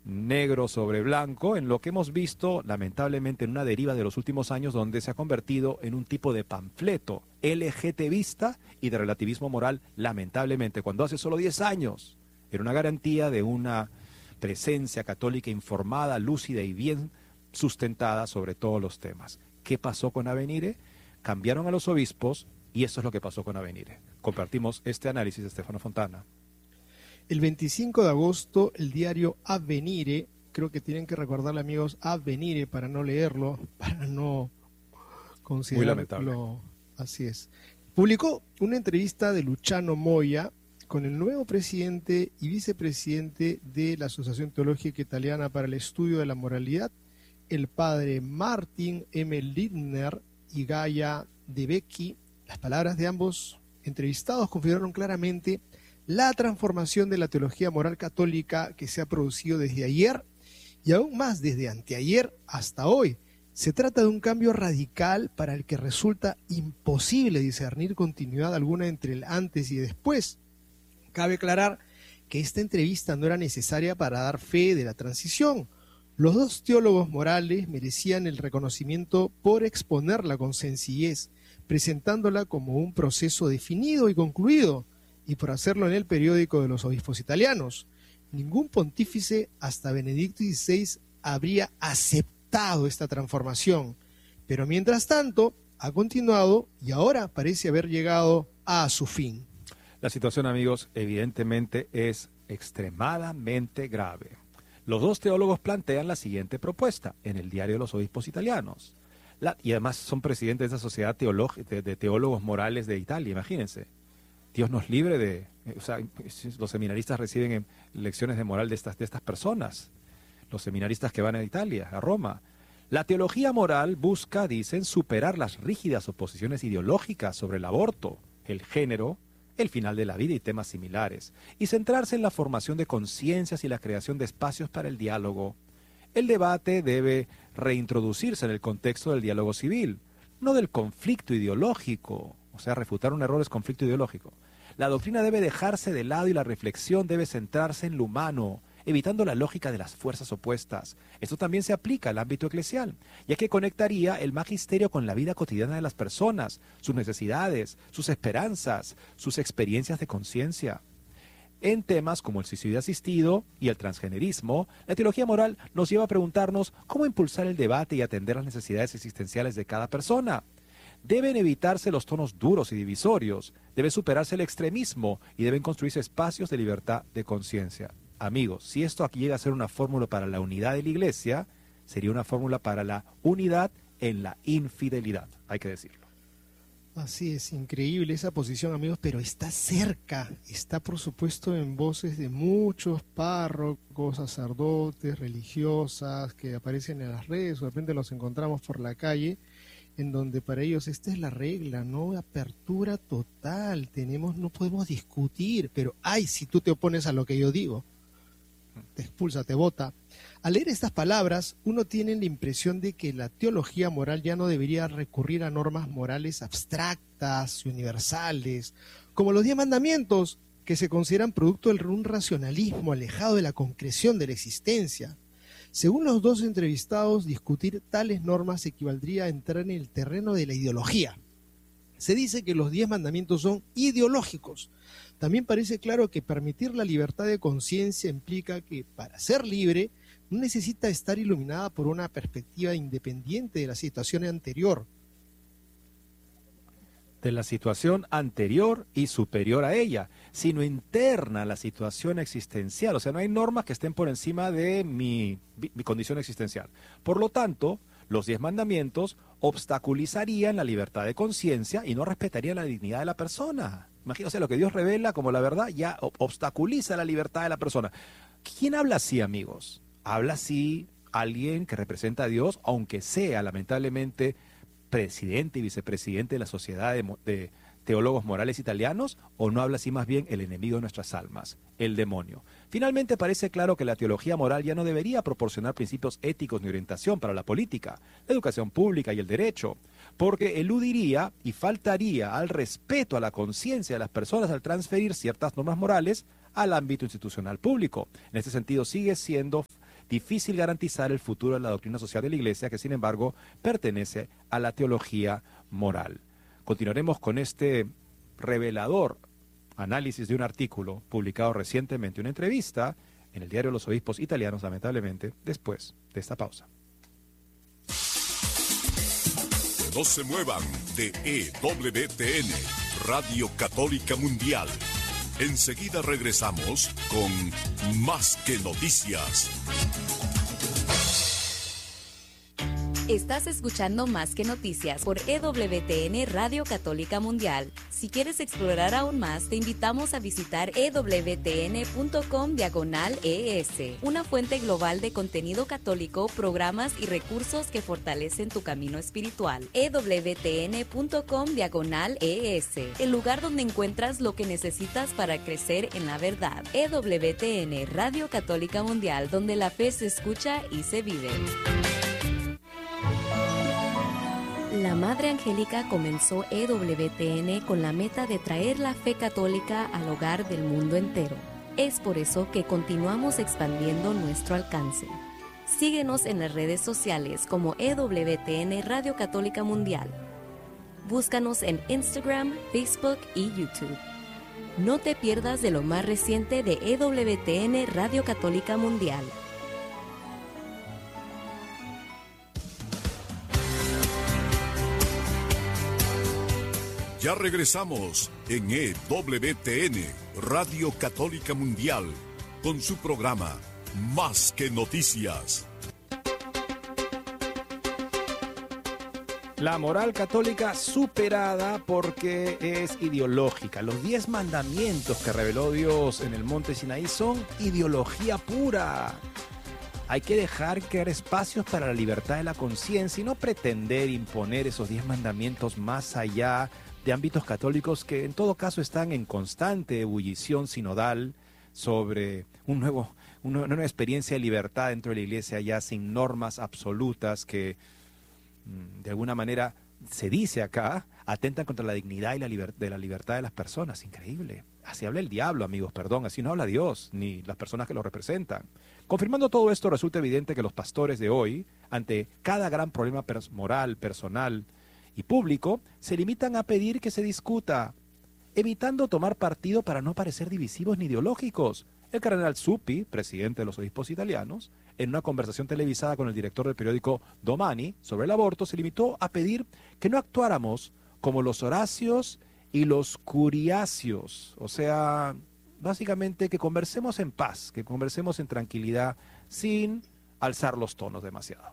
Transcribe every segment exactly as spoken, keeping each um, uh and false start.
negro sobre blanco en lo que hemos visto, lamentablemente, en una deriva de los últimos años donde se ha convertido en un tipo de panfleto LGTBista y de relativismo moral, lamentablemente, cuando hace solo diez años era una garantía de una presencia católica informada, lúcida y bien sustentada sobre todos los temas. ¿Qué pasó con Avenire? Cambiaron a los obispos y eso es lo que pasó con Avenire. Compartimos este análisis de Stefano Fontana. El veinticinco de agosto, el diario Avvenire, creo que tienen que recordarle, amigos, Avvenire para no leerlo, para no considerarlo. Muy lamentable. Así es. Publicó una entrevista de Luciano Moya con el nuevo presidente y vicepresidente de la Asociación Teológica Italiana para el Estudio de la Moralidad, el padre Martin M. Lindner y Gaia De Becchi. Las palabras de ambos entrevistados configuraron claramente la transformación de la teología moral católica que se ha producido desde ayer y aún más desde anteayer hasta hoy. Se trata de un cambio radical para el que resulta imposible discernir continuidad alguna entre el antes y después. Cabe aclarar que esta entrevista no era necesaria para dar fe de la transición. Los dos teólogos morales merecían el reconocimiento por exponerla con sencillez, presentándola como un proceso definido y concluido, y por hacerlo en el periódico de los obispos italianos. Ningún pontífice hasta Benedicto dieciséis habría aceptado esta transformación, pero mientras tanto ha continuado y ahora parece haber llegado a su fin. La situación, amigos, evidentemente es extremadamente grave. Los dos teólogos plantean la siguiente propuesta en el diario de los obispos italianos. La, y además son presidentes de esa sociedad de, de teólogos morales de Italia, imagínense. Dios nos libre de... O sea, los seminaristas reciben lecciones de moral de estas, de estas personas. Los seminaristas que van a Italia, a Roma. La teología moral busca, dicen, superar las rígidas oposiciones ideológicas sobre el aborto, el género, el final de la vida y temas similares, y centrarse en la formación de conciencias y la creación de espacios para el diálogo. El debate debe reintroducirse en el contexto del diálogo civil, no del conflicto ideológico. O sea, refutar un error es conflicto ideológico. La doctrina debe dejarse de lado y la reflexión debe centrarse en lo humano, evitando la lógica de las fuerzas opuestas. Esto también se aplica al ámbito eclesial, ya que conectaría el magisterio con la vida cotidiana de las personas, sus necesidades, sus esperanzas, sus experiencias de conciencia. En temas como el suicidio asistido y el transgenerismo, la teología moral nos lleva a preguntarnos cómo impulsar el debate y atender las necesidades existenciales de cada persona. Deben evitarse los tonos duros y divisorios, debe superarse el extremismo y deben construirse espacios de libertad de conciencia. Amigos, si esto aquí llega a ser una fórmula para la unidad de la Iglesia, sería una fórmula para la unidad en la infidelidad, hay que decirlo. Así es, increíble esa posición, amigos, pero está cerca, está por supuesto en voces de muchos párrocos, sacerdotes, religiosas que aparecen en las redes, o de repente los encontramos por la calle, en donde para ellos esta es la regla, ¿no? Apertura total, tenemos, no podemos discutir, pero ay, si tú te opones a lo que yo digo, te expulsa, te bota. Al leer estas palabras, uno tiene la impresión de que la teología moral ya no debería recurrir a normas morales abstractas y universales, como los diez mandamientos, que se consideran producto de un racionalismo alejado de la concreción de la existencia. Según los dos entrevistados, discutir tales normas equivaldría a entrar en el terreno de la ideología. Se dice que los diez mandamientos son ideológicos. También parece claro que permitir la libertad de conciencia implica que, para ser libre, no necesita estar iluminada por una perspectiva independiente de la situación anterior. De la situación anterior y superior a ella, sino interna a la situación existencial. O sea, no hay normas que estén por encima de mi, mi condición existencial. Por lo tanto, los diez mandamientos obstaculizarían la libertad de conciencia y no respetarían la dignidad de la persona. Imagínate, o sea, lo que Dios revela como la verdad ya obstaculiza la libertad de la persona. ¿Quién habla así, amigos? Habla así alguien que representa a Dios, aunque sea, lamentablemente, presidente y vicepresidente de la Sociedad de, de Teólogos Morales Italianos, o no habla así más bien el enemigo de nuestras almas, el demonio. Finalmente parece claro que la teología moral ya no debería proporcionar principios éticos ni orientación para la política, la educación pública y el derecho, porque eludiría y faltaría al respeto a la conciencia de las personas al transferir ciertas normas morales al ámbito institucional público. En este sentido sigue siendo difícil garantizar el futuro de la doctrina social de la Iglesia, que sin embargo pertenece a la teología moral. Continuaremos con este revelador análisis de un artículo publicado recientemente, una entrevista en el Diario de los Obispos Italianos, lamentablemente, después de esta pausa. No se muevan de E W T N, Radio Católica Mundial. Enseguida regresamos con Más que Noticias. Estás escuchando Más que Noticias por E W T N Radio Católica Mundial. Si quieres explorar aún más, te invitamos a visitar e w t n punto com diagonal E S, una fuente global de contenido católico, programas y recursos que fortalecen tu camino espiritual. e w t n punto com diagonal E S, el lugar donde encuentras lo que necesitas para crecer en la verdad. E W T N Radio Católica Mundial, donde la fe se escucha y se vive. La Madre Angélica comenzó E W T N con la meta de traer la fe católica al hogar del mundo entero. Es por eso que continuamos expandiendo nuestro alcance. Síguenos en las redes sociales como E W T N Radio Católica Mundial. Búscanos en Instagram, Facebook y YouTube. No te pierdas de lo más reciente de E W T N Radio Católica Mundial. Ya regresamos en E W T N, Radio Católica Mundial, con su programa Más que Noticias. La moral católica superada porque es ideológica. Los diez mandamientos que reveló Dios en el monte Sinaí son ideología pura. Hay que dejar crear espacios para la libertad de la conciencia y no pretender imponer esos diez mandamientos más allá de ámbitos católicos que en todo caso están en constante ebullición sinodal sobre un nuevo, una nueva experiencia de libertad dentro de la Iglesia ya sin normas absolutas que de alguna manera se dice acá, atentan contra la dignidad y la liber- de la libertad de las personas. Increíble. Así habla el diablo, amigos, perdón, así no habla Dios, ni las personas que lo representan. Confirmando todo esto, resulta evidente que los pastores de hoy, ante cada gran problema pers- moral, personal y público, se limitan a pedir que se discuta, evitando tomar partido para no parecer divisivos ni ideológicos. El cardenal Zuppi, presidente de los obispos italianos, en una conversación televisada con el director del periódico Domani sobre el aborto, se limitó a pedir que no actuáramos como los Horacios y los Curiacios, o sea, básicamente que conversemos en paz, que conversemos en tranquilidad, sin alzar los tonos demasiado.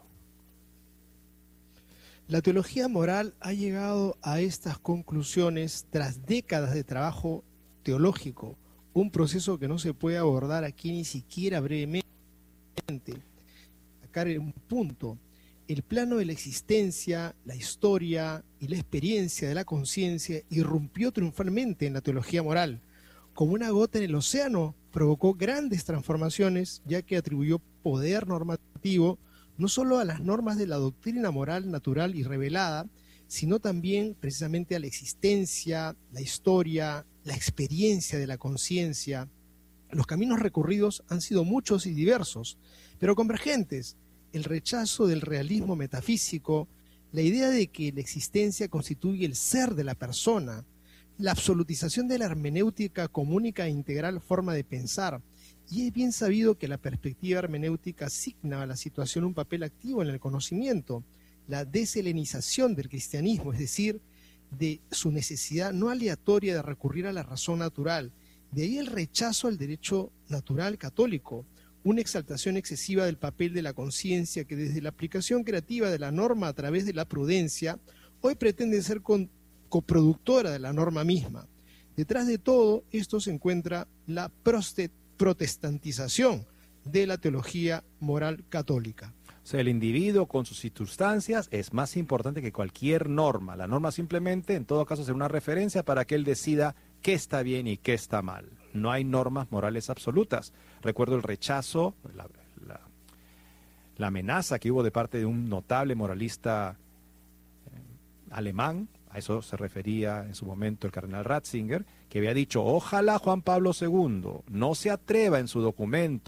La teología moral ha llegado a estas conclusiones tras décadas de trabajo teológico, un proceso que no se puede abordar aquí ni siquiera brevemente. Sacar un punto, el plano de la existencia, la historia y la experiencia de la conciencia irrumpió triunfalmente en la teología moral. Como una gota en el océano, provocó grandes transformaciones, ya que atribuyó poder normativo no solo a las normas de la doctrina moral natural y revelada, sino también precisamente a la existencia, la historia, la experiencia de la conciencia. Los caminos recorridos han sido muchos y diversos, pero convergentes. El rechazo del realismo metafísico, la idea de que la existencia constituye el ser de la persona, la absolutización de la hermenéutica como única e integral forma de pensar. Y es bien sabido que la perspectiva hermenéutica asigna a la situación un papel activo en el conocimiento, la deshelenización del cristianismo, es decir, de su necesidad no aleatoria de recurrir a la razón natural. De ahí el rechazo al derecho natural católico, una exaltación excesiva del papel de la conciencia que desde la aplicación creativa de la norma a través de la prudencia, hoy pretende ser con, coproductora de la norma misma. Detrás de todo esto se encuentra la proste, protestantización de la teología moral católica. O sea, el individuo con sus circunstancias es más importante que cualquier norma. La norma simplemente, en todo caso, será una referencia para que él decida qué está bien y qué está mal. No hay normas morales absolutas. Recuerdo el rechazo, la, la, la amenaza que hubo de parte de un notable moralista eh, alemán, a eso se refería en su momento el cardenal Ratzinger, que había dicho, ojalá Juan Pablo segundo no se atreva en su documento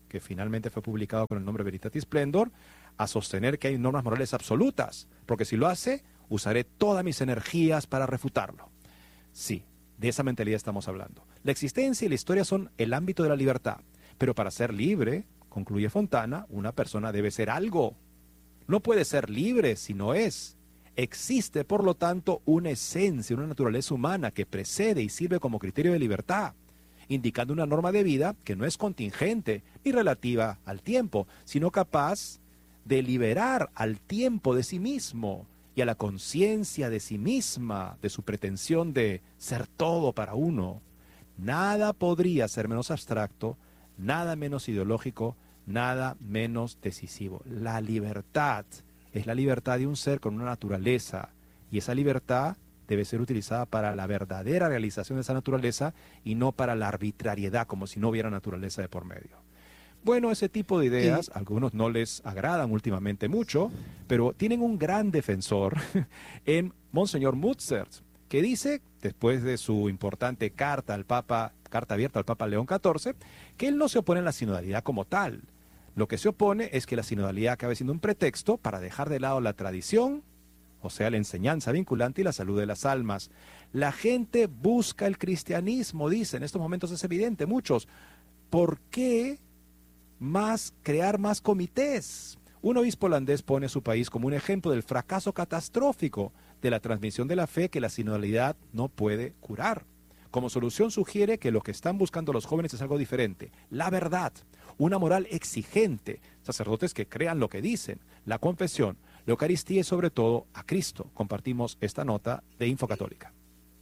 que finalmente fue publicado con el nombre Veritatis Splendor, a sostener que hay normas morales absolutas, porque si lo hace, usaré todas mis energías para refutarlo. Sí, de esa mentalidad estamos hablando. La existencia y la historia son el ámbito de la libertad, pero para ser libre, concluye Fontana, una persona debe ser algo. No puede ser libre si no es. Existe, por lo tanto, una esencia, una naturaleza humana que precede y sirve como criterio de libertad, indicando una norma de vida que no es contingente ni relativa al tiempo, sino capaz de liberar al tiempo de sí mismo y a la conciencia de sí misma, de su pretensión de ser todo para uno. Nada podría ser menos abstracto, nada menos ideológico, nada menos decisivo. La libertad es la libertad de un ser con una naturaleza, y esa libertad debe ser utilizada para la verdadera realización de esa naturaleza y no para la arbitrariedad, como si no hubiera naturaleza de por medio. Bueno, ese tipo de ideas, a algunos no les agradan últimamente mucho, pero tienen un gran defensor en Monseñor Mutzers, que dice, después de su importante carta al Papa, carta abierta al Papa León catorce, que él no se opone a la sinodalidad como tal. Lo que se opone es que la sinodalidad acabe siendo un pretexto para dejar de lado la tradición, o sea, la enseñanza vinculante y la salud de las almas. La gente busca el cristianismo, dice, en estos momentos es evidente, muchos. ¿Por qué más crear más comités? Un obispo holandés pone a su país como un ejemplo del fracaso catastrófico de la transmisión de la fe que la sinodalidad no puede curar. Como solución sugiere que lo que están buscando los jóvenes es algo diferente, la verdad, una moral exigente, sacerdotes que crean lo que dicen, la confesión, la Eucaristía y sobre todo a Cristo. Compartimos esta nota de Infocatólica.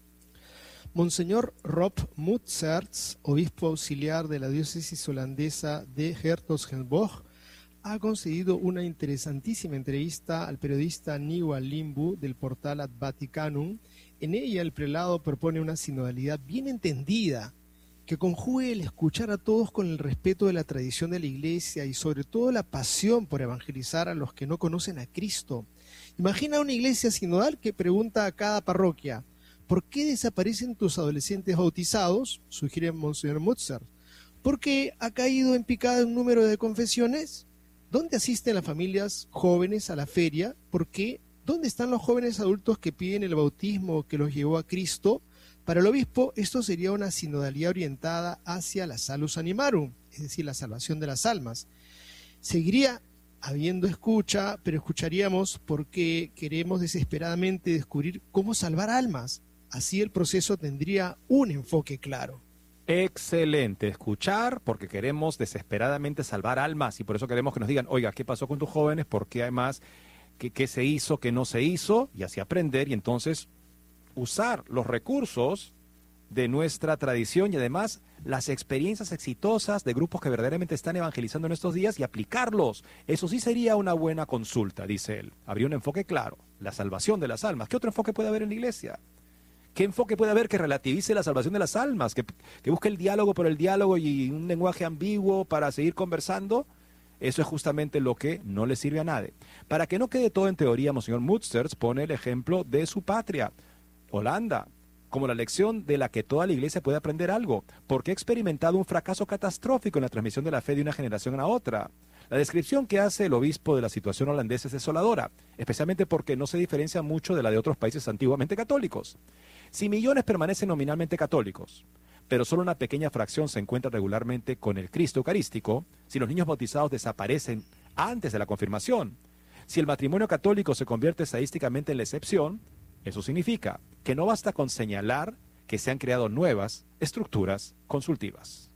Monseñor Rob Mutzers, obispo auxiliar de la diócesis holandesa de Hertogenbosch, ha concedido una interesantísima entrevista al periodista Niwa Limbu del portal Ad Vaticanum. En ella el prelado propone una sinodalidad bien entendida, que conjugue el escuchar a todos con el respeto de la tradición de la Iglesia y sobre todo la pasión por evangelizar a los que no conocen a Cristo. Imagina una iglesia sinodal que pregunta a cada parroquia: ¿por qué desaparecen tus adolescentes bautizados? Sugiere Monseñor Mutzers. ¿Por qué ha caído en picada un número de confesiones? ¿Dónde asisten las familias jóvenes a la feria? ¿Por qué? ¿Dónde están los jóvenes adultos que piden el bautismo que los llevó a Cristo? Para el obispo, esto sería una sinodalidad orientada hacia la salus animarum, es decir, la salvación de las almas. Seguiría habiendo escucha, pero escucharíamos porque queremos desesperadamente descubrir cómo salvar almas. Así el proceso tendría un enfoque claro. Excelente, escuchar porque queremos desesperadamente salvar almas y por eso queremos que nos digan, oiga, ¿qué pasó con tus jóvenes? ¿Por qué además qué, qué se hizo, qué no se hizo? Y así aprender y entonces usar los recursos de nuestra tradición y además las experiencias exitosas de grupos que verdaderamente están evangelizando en estos días y aplicarlos. Eso sí sería una buena consulta, dice él. Habría un enfoque claro, la salvación de las almas. ¿Qué otro enfoque puede haber en la iglesia? ¿Qué enfoque puede haber que relativice la salvación de las almas? ¿Que, que busque el diálogo por el diálogo y un lenguaje ambiguo para seguir conversando? Eso es justamente lo que no le sirve a nadie. Para que no quede todo en teoría, Monseñor Mutzers pone el ejemplo de su patria, Holanda, como la lección de la que toda la iglesia puede aprender algo, porque ha experimentado un fracaso catastrófico en la transmisión de la fe de una generación a otra. La descripción que hace el obispo de la situación holandesa es desoladora, especialmente porque no se diferencia mucho de la de otros países antiguamente católicos. Si millones permanecen nominalmente católicos, pero solo una pequeña fracción se encuentra regularmente con el Cristo eucarístico, si los niños bautizados desaparecen antes de la confirmación, si el matrimonio católico se convierte estadísticamente en la excepción, eso significa que no basta con señalar que se han creado nuevas estructuras consultivas.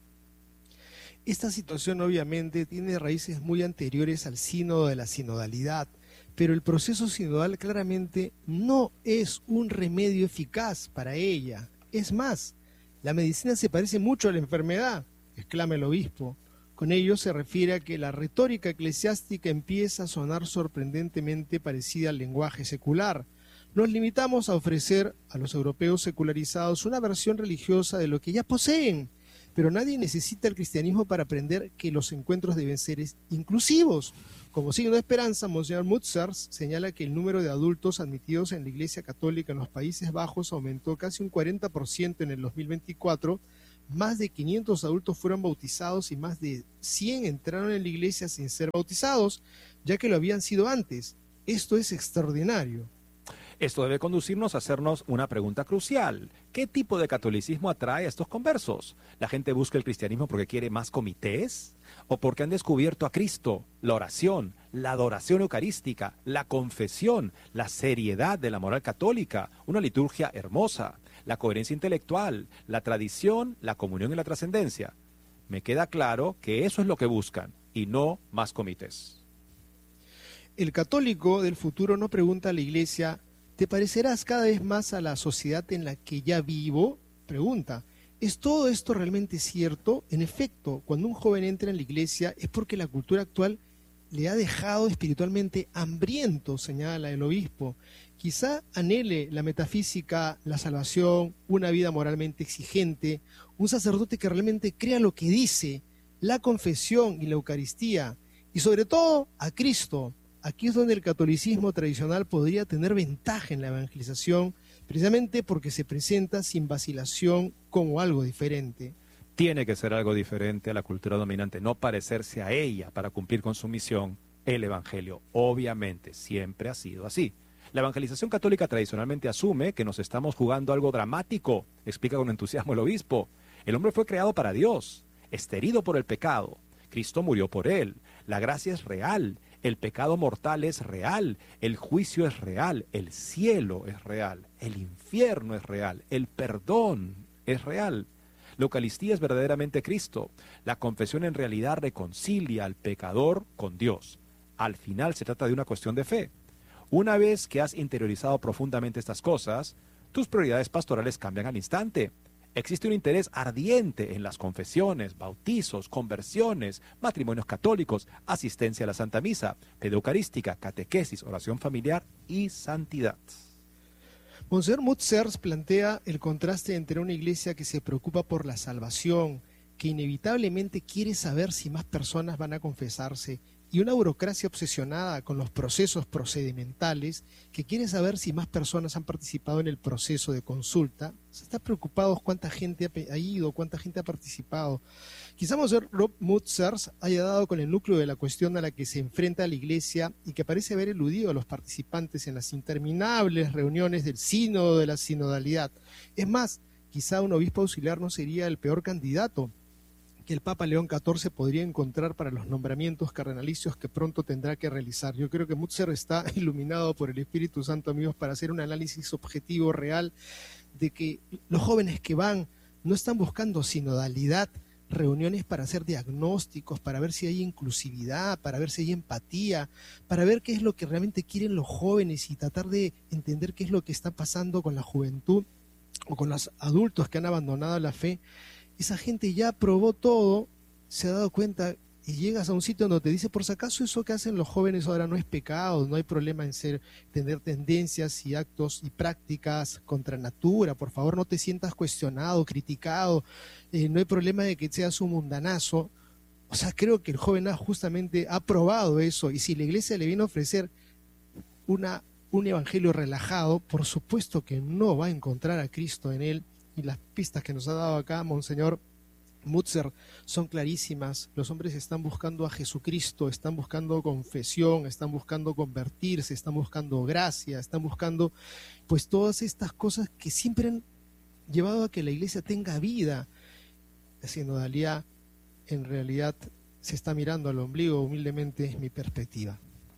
Esta situación obviamente tiene raíces muy anteriores al sínodo de la sinodalidad, pero el proceso sinodal claramente no es un remedio eficaz para ella. Es más, la medicina se parece mucho a la enfermedad, exclama el obispo. Con ello se refiere a que la retórica eclesiástica empieza a sonar sorprendentemente parecida al lenguaje secular. Nos limitamos a ofrecer a los europeos secularizados una versión religiosa de lo que ya poseen, pero nadie necesita el cristianismo para aprender que los encuentros deben ser inclusivos. Como signo de esperanza, Monseñor Mutzers señala que el número de adultos admitidos en la Iglesia Católica en los Países Bajos aumentó casi un cuarenta por ciento en el dos mil veinticuatro más de quinientos adultos fueron bautizados y más de cien entraron en la iglesia sin ser bautizados, ya que lo habían sido antes. Esto es extraordinario. Esto debe conducirnos a hacernos una pregunta crucial. ¿Qué tipo de catolicismo atrae a estos conversos? ¿La gente busca el cristianismo porque quiere más comités? ¿O porque han descubierto a Cristo, la oración, la adoración eucarística, la confesión, la seriedad de la moral católica, una liturgia hermosa, la coherencia intelectual, la tradición, la comunión y la trascendencia? Me queda claro que eso es lo que buscan y no más comités. El católico del futuro no pregunta a la iglesia: ¿te parecerás cada vez más a la sociedad en la que ya vivo? Pregunta: ¿es todo esto realmente cierto? En efecto, cuando un joven entra en la iglesia es porque la cultura actual le ha dejado espiritualmente hambriento, señala el obispo. Quizá anhele la metafísica, la salvación, una vida moralmente exigente, un sacerdote que realmente crea lo que dice, la confesión y la Eucaristía, y sobre todo a Cristo. Aquí es donde el catolicismo tradicional podría tener ventaja en la evangelización, precisamente porque se presenta sin vacilación como algo diferente. Tiene que ser algo diferente a la cultura dominante, no parecerse a ella para cumplir con su misión, el evangelio. Obviamente, siempre ha sido así. La evangelización católica tradicionalmente asume que nos estamos jugando algo dramático, explica con entusiasmo el obispo. El hombre fue creado para Dios, está herido por el pecado. Cristo murió por él. La gracia es real. El pecado mortal es real, el juicio es real, el cielo es real, el infierno es real, el perdón es real. La Eucaristía es verdaderamente Cristo. La confesión en realidad reconcilia al pecador con Dios. Al final se trata de una cuestión de fe. Una vez que has interiorizado profundamente estas cosas, tus prioridades pastorales cambian al instante. Existe un interés ardiente en las confesiones, bautizos, conversiones, matrimonios católicos, asistencia a la Santa Misa, pedagogía eucarística, catequesis, oración familiar y santidad. Monseñor Mutzers plantea el contraste entre una iglesia que se preocupa por la salvación, que inevitablemente quiere saber si más personas van a confesarse, y una burocracia obsesionada con los procesos procedimentales, que quiere saber si más personas han participado en el proceso de consulta. Se está preocupado cuánta gente ha ido, cuánta gente ha participado. Quizá Monseñor Rob Mutzers haya dado con el núcleo de la cuestión a la que se enfrenta la Iglesia y que parece haber eludido a los participantes en las interminables reuniones del sínodo de la sinodalidad. Es más, quizá un obispo auxiliar no sería el peor candidato que el Papa León catorce podría encontrar para los nombramientos cardenalicios que pronto tendrá que realizar. Yo creo que Mutzer está iluminado por el Espíritu Santo, amigos, para hacer un análisis objetivo, real, de que los jóvenes que van no están buscando sinodalidad, reuniones para hacer diagnósticos, para ver si hay inclusividad, para ver si hay empatía, para ver qué es lo que realmente quieren los jóvenes y tratar de entender qué es lo que está pasando con la juventud o con los adultos que han abandonado la fe. Esa gente ya probó todo, se ha dado cuenta y llegas a un sitio donde te dice, por si acaso eso que hacen los jóvenes ahora no es pecado, no hay problema en ser, tener tendencias y actos y prácticas contra natura, por favor no te sientas cuestionado, criticado, eh, no hay problema de que seas un mundanazo. O sea, creo que el joven ha justamente ha probado eso, y si la iglesia le viene a ofrecer una, un evangelio relajado, por supuesto que no va a encontrar a Cristo en él. Y las pistas que nos ha dado acá Monseñor Mutzer son clarísimas. Los hombres están buscando a Jesucristo, están buscando confesión, están buscando convertirse, están buscando gracia, están buscando pues todas estas cosas que siempre han llevado a que la iglesia tenga vida. La sinodalidad en realidad se está mirando al ombligo, humildemente es mi perspectiva.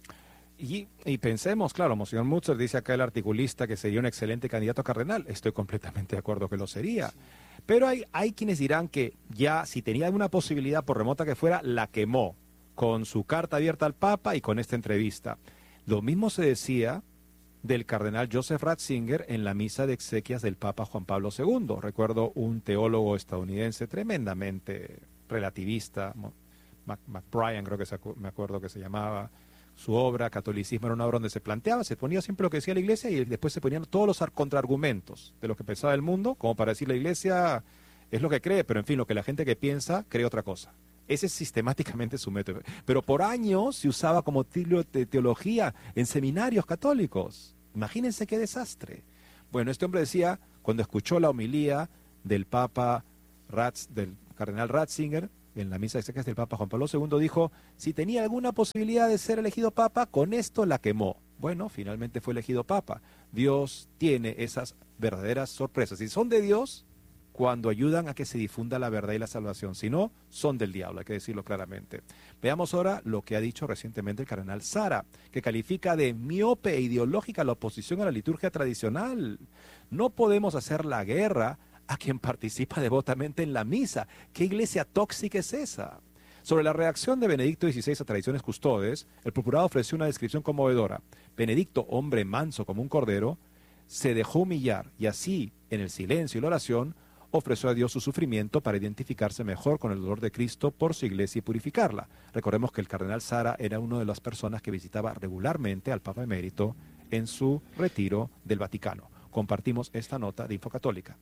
Y, y pensemos, claro, Monseñor Mutzer dice acá el articulista que sería un excelente candidato a cardenal. Estoy completamente de acuerdo que lo sería. Pero hay, hay quienes dirán que ya si tenía una posibilidad, por remota que fuera, la quemó con su carta abierta al Papa y con esta entrevista. Lo mismo se decía del cardenal Joseph Ratzinger en la misa de exequias del Papa Juan Pablo segundo. Recuerdo un teólogo estadounidense tremendamente relativista, McBrien creo que se, me acuerdo que se llamaba. Su obra, Catolicismo, era una obra donde se planteaba, se ponía siempre lo que decía la Iglesia y después se ponían todos los contraargumentos de lo que pensaba el mundo, como para decir la Iglesia es lo que cree, pero en fin, lo que la gente que piensa cree otra cosa. Ese es sistemáticamente su método. Pero por años se usaba como título de teología en seminarios católicos. Imagínense qué desastre. Bueno, este hombre decía, cuando escuchó la homilía del Papa Ratz, del cardenal Ratzinger, en la misa de exequias del Papa Juan Pablo segundo, dijo, si tenía alguna posibilidad de ser elegido Papa, con esto la quemó. Bueno, finalmente fue elegido Papa. Dios tiene esas verdaderas sorpresas. Y son de Dios cuando ayudan a que se difunda la verdad y la salvación. Si no, son del diablo, hay que decirlo claramente. Veamos ahora lo que ha dicho recientemente el cardenal Sara, que califica de miope e ideológica la oposición a la liturgia tradicional. No podemos hacer la guerra a quien participa devotamente en la misa. ¿Qué iglesia tóxica es esa? Sobre la reacción de Benedicto dieciséis a tradiciones custodes, el procurado ofreció una descripción conmovedora. Benedicto, hombre manso como un cordero, se dejó humillar y así, en el silencio y la oración, ofreció a Dios su sufrimiento para identificarse mejor con el dolor de Cristo por su iglesia y purificarla. Recordemos que el cardenal Sara era una de las personas que visitaba regularmente al Papa Emérito en su retiro del Vaticano. Compartimos esta nota de Infocatólica.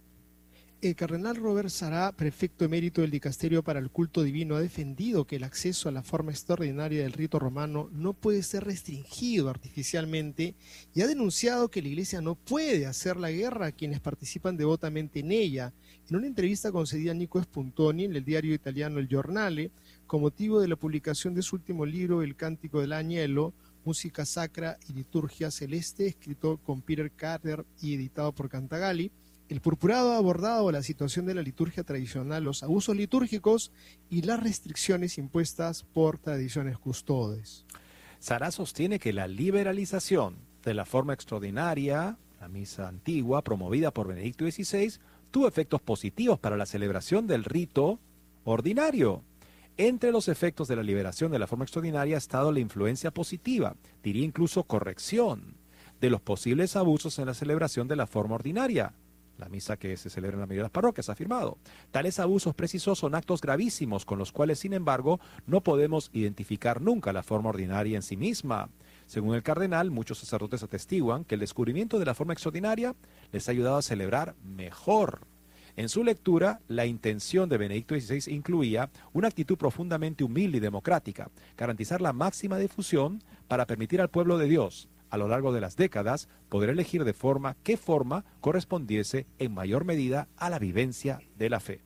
El cardenal Robert Sará, prefecto emérito del Dicasterio para el Culto Divino, ha defendido que el acceso a la forma extraordinaria del rito romano no puede ser restringido artificialmente y ha denunciado que la Iglesia no puede hacer la guerra a quienes participan devotamente en ella. En una entrevista concedida a Nico Spuntoni en el diario italiano El Giornale, con motivo de la publicación de su último libro, El Cántico del Agnello, Música Sacra y Liturgia Celeste, escrito con Peter Carter y editado por Cantagalli, el purpurado ha abordado la situación de la liturgia tradicional, los abusos litúrgicos y las restricciones impuestas por tradiciones custodes. Sará sostiene que la liberalización de la forma extraordinaria, la misa antigua, promovida por Benedicto dieciséis, tuvo efectos positivos para la celebración del rito ordinario. Entre los efectos de la liberación de la forma extraordinaria ha estado la influencia positiva, diría incluso corrección, de los posibles abusos en la celebración de la forma ordinaria. La misa que se celebra en la mayoría de las parroquias ha afirmado. Tales abusos precisos son actos gravísimos con los cuales, sin embargo, no podemos identificar nunca la forma ordinaria en sí misma. Según el cardenal, muchos sacerdotes atestiguan que el descubrimiento de la forma extraordinaria les ha ayudado a celebrar mejor. En su lectura, la intención de Benedicto dieciséis incluía una actitud profundamente humilde y democrática, garantizar la máxima difusión para permitir al pueblo de Dios, a lo largo de las décadas, poder elegir de forma qué forma correspondiese en mayor medida a la vivencia de la fe.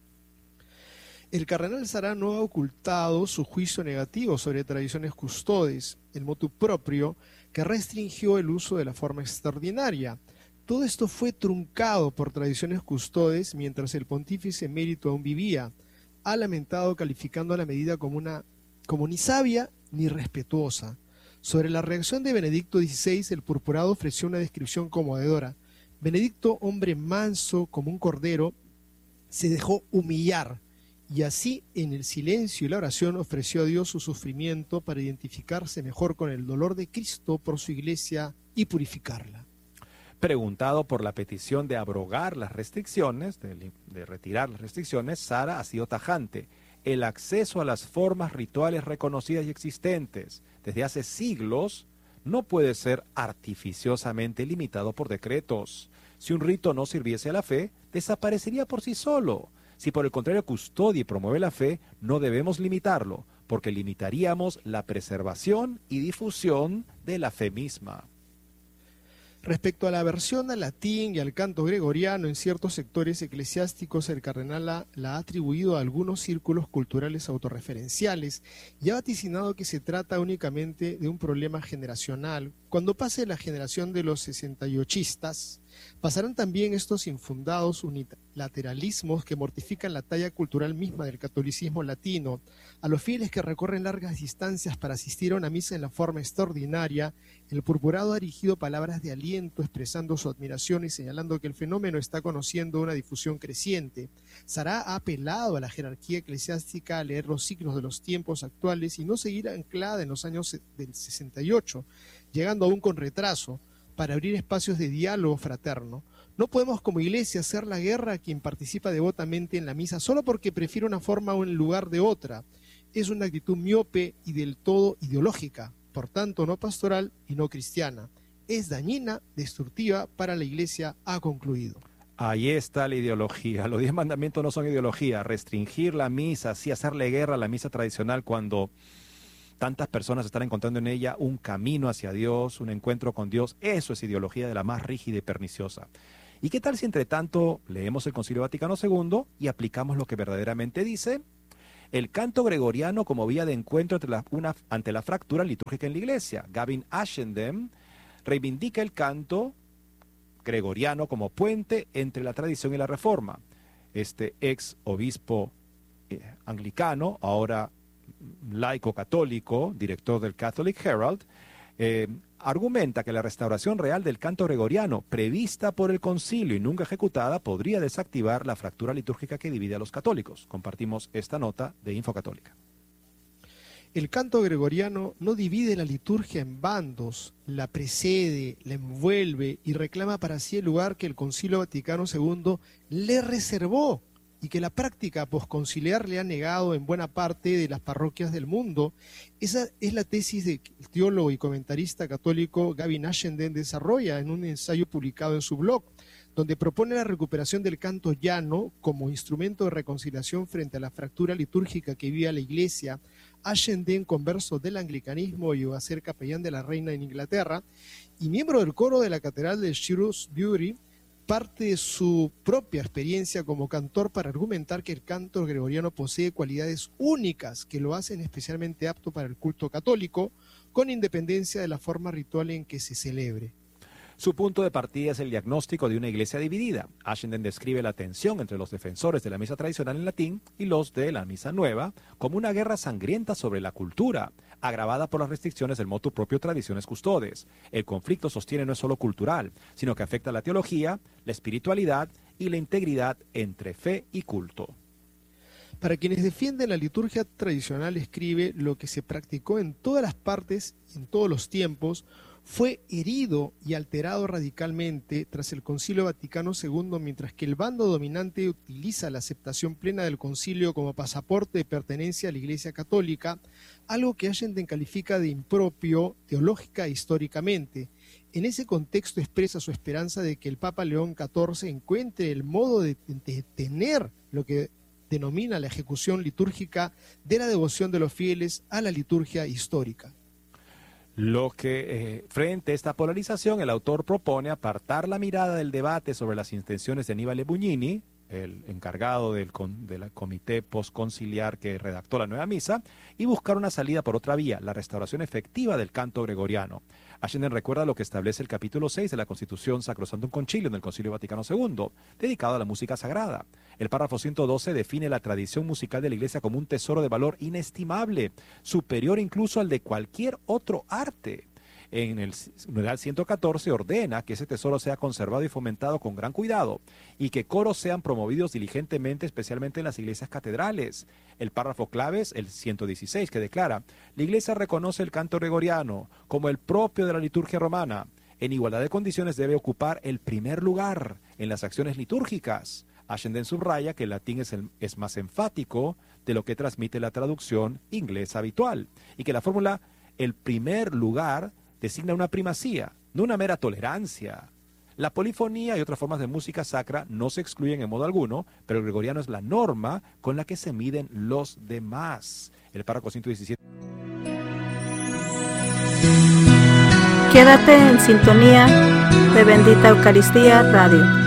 El cardenal Sará no ha ocultado su juicio negativo sobre tradiciones custodes, el motu proprio, que restringió el uso de la forma extraordinaria. Todo esto fue truncado por tradiciones custodes mientras el pontífice emérito aún vivía. Ha lamentado calificando a la medida como, una, como ni sabia ni respetuosa. Sobre la reacción de Benedicto dieciséis, el purpurado ofreció una descripción conmovedora. Benedicto, hombre manso como un cordero, se dejó humillar y así, en el silencio y la oración, ofreció a Dios su sufrimiento para identificarse mejor con el dolor de Cristo por su iglesia y purificarla. Preguntado por la petición de abrogar las restricciones, de, de retirar las restricciones, Sara ha sido tajante. El acceso a las formas rituales reconocidas y existentes desde hace siglos no puede ser artificiosamente limitado por decretos. Si un rito no sirviese a la fe, desaparecería por sí solo. Si por el contrario custodia y promueve la fe, no debemos limitarlo, porque limitaríamos la preservación y difusión de la fe misma. Respecto a la aversión al latín y al canto gregoriano en ciertos sectores eclesiásticos, el cardenal la, la ha atribuido a algunos círculos culturales autorreferenciales y ha vaticinado que se trata únicamente de un problema generacional. Cuando pase la generación de los sesenta y ochistas, pasarán también estos infundados unilateralismos que mortifican la talla cultural misma del catolicismo latino. A los fieles que recorren largas distancias para asistir a una misa en la forma extraordinaria, el purpurado ha dirigido palabras de aliento expresando su admiración y señalando que el fenómeno está conociendo una difusión creciente. Sará ha apelado a la jerarquía eclesiástica a leer los signos de los tiempos actuales y no seguir anclada en los años del sesenta y ocho, llegando aún con retraso, para abrir espacios de diálogo fraterno. No podemos como iglesia hacer la guerra a quien participa devotamente en la misa solo porque prefiere una forma o en lugar de otra. Es una actitud miope y del todo ideológica, por tanto no pastoral y no cristiana. Es dañina, destructiva para la iglesia, ha concluido. Ahí está la ideología. Los diez mandamientos no son ideología. Restringir la misa, sí hacerle guerra a la misa tradicional cuando tantas personas están encontrando en ella un camino hacia Dios, un encuentro con Dios. Eso es ideología de la más rígida y perniciosa. ¿Y qué tal si entre tanto leemos el Concilio Vaticano segundo y aplicamos lo que verdaderamente dice? El canto gregoriano como vía de encuentro ante la, una, ante la fractura litúrgica en la Iglesia. Gavin Ashenden reivindica el canto gregoriano como puente entre la tradición y la reforma. Este ex obispo eh, anglicano, ahora laico católico, director del Catholic Herald, eh, argumenta que la restauración real del canto gregoriano, prevista por el concilio y nunca ejecutada, podría desactivar la fractura litúrgica que divide a los católicos. Compartimos esta nota de Infocatólica. El canto gregoriano no divide la liturgia en bandos, la precede, la envuelve y reclama para sí el lugar que el Concilio Vaticano segundo le reservó y que la práctica posconciliar le ha negado en buena parte de las parroquias del mundo. Esa es la tesis del teólogo y comentarista católico Gavin Ashenden desarrolla en un ensayo publicado en su blog, donde propone la recuperación del canto llano como instrumento de reconciliación frente a la fractura litúrgica que vive la Iglesia. Ashenden, converso del anglicanismo, llegó a ser capellán de la reina en Inglaterra y miembro del coro de la catedral de Shrewsbury, parte de su propia experiencia como cantor para argumentar que el canto gregoriano posee cualidades únicas que lo hacen especialmente apto para el culto católico, con independencia de la forma ritual en que se celebre. Su punto de partida es el diagnóstico de una iglesia dividida. Ashenden describe la tensión entre los defensores de la misa tradicional en latín y los de la misa nueva como una guerra sangrienta sobre la cultura, agravada por las restricciones del motu propio Traditiones Custodes. El conflicto, sostiene, no es solo cultural, sino que afecta la teología, la espiritualidad y la integridad entre fe y culto. Para quienes defienden la liturgia tradicional, escribe, lo que se practicó en todas las partes y en todos los tiempos fue herido y alterado radicalmente tras el Concilio Vaticano segundo, mientras que el bando dominante utiliza la aceptación plena del concilio como pasaporte de pertenencia a la Iglesia Católica, algo que Ashenden califica de impropio teológica e históricamente. En ese contexto expresa su esperanza de que el Papa León catorce encuentre el modo de detener lo que denomina la ejecución litúrgica de la devoción de los fieles a la liturgia histórica. Lo que, eh, frente a esta polarización, el autor propone apartar la mirada del debate sobre las intenciones de Annibale Bugnini, el encargado del, con, del comité postconciliar que redactó la nueva misa, y buscar una salida por otra vía, la restauración efectiva del canto gregoriano. Ashenden recuerda lo que establece el capítulo seis de la Constitución Sacrosanctum Concilium del Concilio Vaticano segundo, dedicado a la música sagrada. El párrafo ciento doce define la tradición musical de la Iglesia como un tesoro de valor inestimable, superior incluso al de cualquier otro arte. En el numeral ciento catorce ordena que ese tesoro sea conservado y fomentado con gran cuidado y que coros sean promovidos diligentemente, especialmente en las iglesias catedrales. El párrafo clave es el ciento dieciséis, que declara: la Iglesia reconoce el canto gregoriano como el propio de la liturgia romana. En igualdad de condiciones debe ocupar el primer lugar en las acciones litúrgicas. Ashenden subraya que el latín es, el, es más enfático de lo que transmite la traducción inglesa habitual y que la fórmula el primer lugar designa una primacía, no una mera tolerancia. La polifonía y otras formas de música sacra no se excluyen en modo alguno, pero el gregoriano es la norma con la que se miden los demás. El párrafo ciento diecisiete. Quédate en sintonía de Bendita Eucaristía Radio.